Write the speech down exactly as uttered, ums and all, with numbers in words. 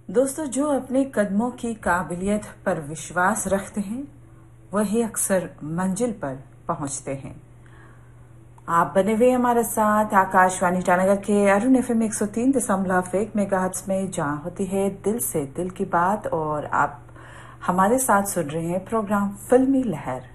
दोस्तों, जो अपने कदमों की काबिलियत पर विश्वास रखते हैं वही अक्सर मंजिल पर पहुंचते हैं। आप बने हुए हमारे साथ आकाशवाणी ईटानगर के अरुण एफएम एक सौ तीन दशमलव एक मेगाहर्ट्ज में, जहां होती है दिल से दिल की बात। और आप हमारे साथ सुन रहे हैं प्रोग्राम फिल्मी लहर।